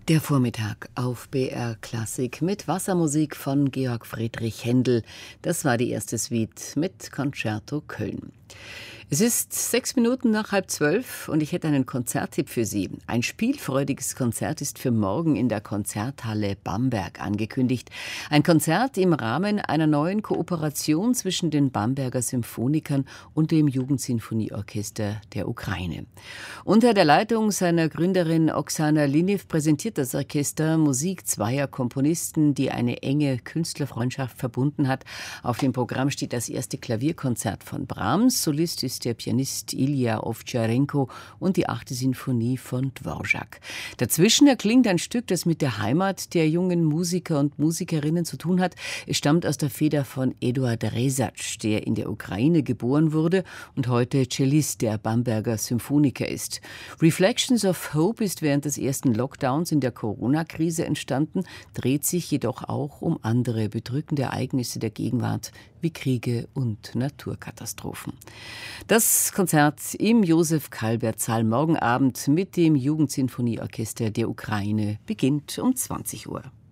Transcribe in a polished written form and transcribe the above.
Der Vormittag auf BR Klassik mit Wassermusik von Georg Friedrich Händel. Das war die erste Suite mit Concerto Köln. Es ist 6 Minuten nach 11:30 und ich hätte einen Konzerttipp für Sie. Ein spielfreudiges Konzert ist für morgen in der Konzerthalle Bamberg angekündigt. Ein Konzert im Rahmen einer neuen Kooperation zwischen den Bamberger Symphonikern und dem Jugendsinfonieorchester der Ukraine. Unter der Leitung seiner Gründerin Oksana Linev präsentiert das Orchester Musik zweier Komponisten, die eine enge Künstlerfreundschaft verbunden hat. Auf dem Programm steht das erste Klavierkonzert von Brahms. Solist ist der Pianist Ilja Ovtcharenko und die 8. Sinfonie von Dvorak. Dazwischen erklingt ein Stück, das mit der Heimat der jungen Musiker und Musikerinnen zu tun hat. Es stammt aus der Feder von Eduard Rezac, der in der Ukraine geboren wurde und heute Cellist der Bamberger Symphoniker ist. Reflections of Hope ist während des ersten Lockdowns in der Corona-Krise entstanden, dreht sich jedoch auch um andere bedrückende Ereignisse der Gegenwart wie Kriege und Naturkatastrophen. Das Konzert im Josef-Kalbert-Saal morgen Abend mit dem Jugendsinfonieorchester der Ukraine beginnt um 20 Uhr.